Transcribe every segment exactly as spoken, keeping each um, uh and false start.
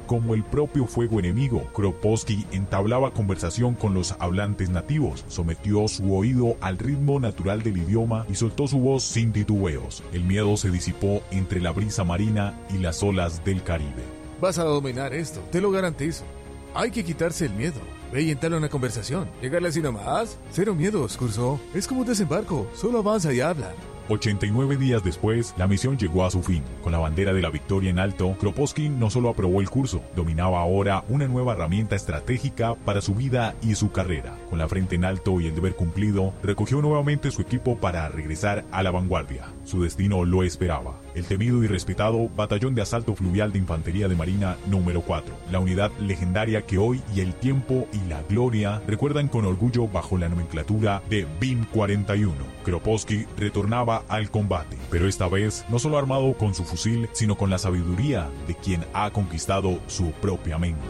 como el propio fuego enemigo. Kropotkin entablaba conversación con los hablantes nativos, sometió su oído al ritmo natural del idioma y soltó su voz sin titubeos. El miedo se disipó entre la brisa marina y las olas del Caribe. Vas a dominar esto, te lo garantizo. Hay que quitarse el miedo. Ve y entabla una conversación. Llegarle así nomás. Cero miedos, Curso. Es como un desembarco. Solo avanza y habla. ochenta y nueve días después, la misión llegó a su fin. Con la bandera de la victoria en alto, Kropotkin no solo aprobó el curso, dominaba ahora una nueva herramienta estratégica para su vida y su carrera. Con la frente en alto y el deber cumplido, recogió nuevamente su equipo para regresar a la vanguardia. Su destino lo esperaba. El temido y respetado Batallón de Asalto Fluvial de Infantería de Marina número cuatro. La unidad legendaria que hoy y el tiempo y la gloria recuerdan con orgullo bajo la nomenclatura de B I M cuarenta y uno. Kropotkin retornaba al combate, pero esta vez no solo armado con su fusil, sino con la sabiduría de quien ha conquistado su propia mente.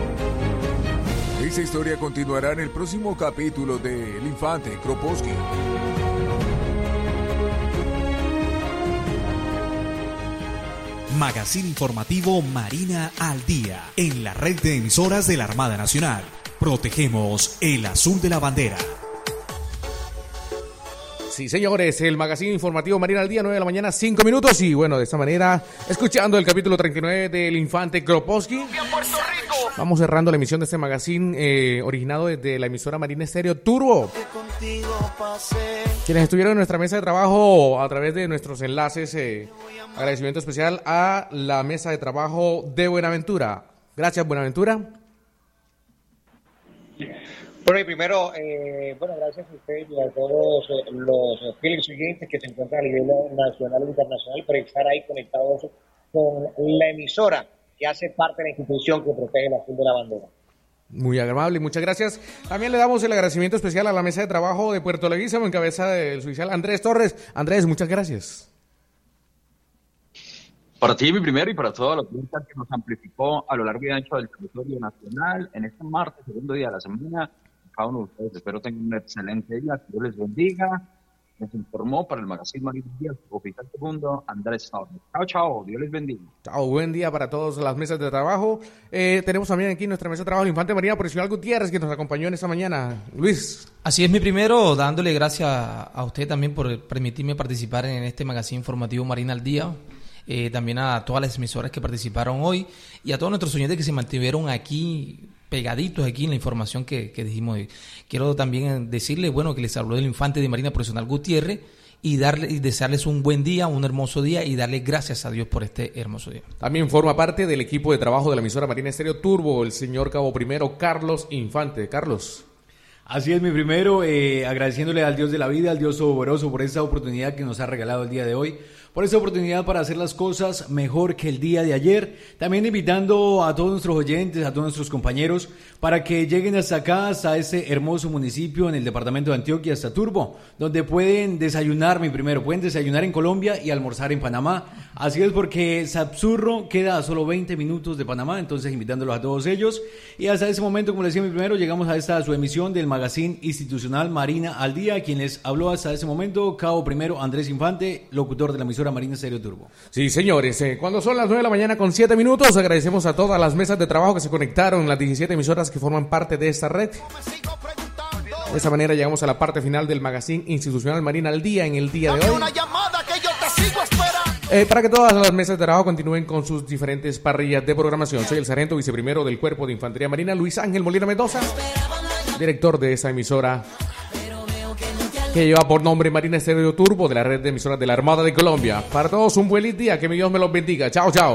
Esa historia continuará en el próximo capítulo de El Infante Kropotkin. Magazine informativo Marina al Día, en la red de emisoras de la Armada Nacional. Protegemos el azul de la bandera. Sí, señores, el magazine informativo Marina al Día, nueve de la mañana, cinco minutos. Y bueno, de esta manera, escuchando el capítulo treinta y nueve del Infante Kropotkin, vamos cerrando la emisión de este magazine eh, originado desde la emisora Marina Estéreo Turbo. Quienes estuvieron en nuestra mesa de trabajo a través de nuestros enlaces, eh, agradecimiento especial a la mesa de trabajo de Buenaventura. Gracias, Buenaventura. Bueno, y primero, eh, bueno, gracias a ustedes y a todos eh, los fieles oyentes que se encuentran a nivel nacional e internacional por estar ahí conectados con la emisora que hace parte de la institución que protege el azul de la bandera. Muy agradable, muchas gracias. También le damos el agradecimiento especial a la mesa de trabajo de Puerto Leguízamo en cabeza del oficial Andrés Torres. Andrés, muchas gracias. Para ti, mi primero, y para toda la audiencia que nos amplificó a lo largo y ancho del territorio nacional en este martes, segundo día de la semana. Cada uno de ustedes, espero tengan un excelente día, que Dios les bendiga. Nos informó para el magazine Marina al Día, oficial segundo, Andrés Torres. Chao, chao, Dios les bendiga. Chao, buen día para todas las mesas de trabajo. Eh, tenemos también aquí nuestra mesa de trabajo el Infante Marina Profesional Gutiérrez, que nos acompañó en esta mañana. Luis. Así es, mi primero, dándole gracias a usted también por permitirme participar en este magazine informativo Marina al Día. Eh, también a todas las emisoras que participaron hoy y a todos nuestros oyentes que se mantuvieron aquí pegaditos aquí en la información que, que dijimos hoy. Quiero también decirle, bueno, que les habló del Infante de Marina Profesional Gutiérrez y darle y desearles un buen día, un hermoso día y darle gracias a Dios por este hermoso día. También forma parte del equipo de trabajo de la emisora Marina Estéreo Turbo el señor Cabo Primero Carlos Infante. Carlos. Así es, mi primero, eh, agradeciéndole al Dios de la vida, al Dios Todopoderoso por esta oportunidad que nos ha regalado el día de hoy, por esta oportunidad para hacer las cosas mejor que el día de ayer. También invitando a todos nuestros oyentes, a todos nuestros compañeros, para que lleguen hasta acá, hasta este hermoso municipio en el departamento de Antioquia, hasta Turbo, donde pueden desayunar, mi primero, pueden desayunar en Colombia y almorzar en Panamá. Así es, porque Sapsurro queda a solo veinte minutos de Panamá, entonces invitándolos a todos ellos. Y hasta ese momento, como les decía mi primero, llegamos a esta su emisión del magazine institucional Marina al Día. Quien les habló hasta ese momento, Cabo Primero Andrés Infante, locutor de la emisora Marina Estéreo Turbo. Sí, señores, eh, cuando son las nueve de la mañana con siete minutos, agradecemos a todas las mesas de trabajo que se conectaron, las diecisiete emisoras que forman parte de esta red. De esta manera llegamos a la parte final del magazine institucional Marina al Día en el día de hoy. Eh, para que todas las mesas de trabajo continúen con sus diferentes parrillas de programación. Soy el sargento viceprimero del Cuerpo de Infantería Marina, Luis Ángel Molina Mendoza, director de esa emisora que lleva por nombre Marina Estéreo Turbo de la red de emisoras de la Armada de Colombia. Para todos un buen día, que mi Dios me los bendiga. Chao, chao.